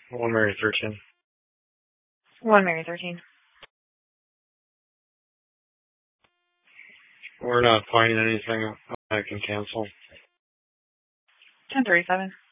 1 Mary 13. 1 Mary 13. We're not finding anything I can cancel. 1037.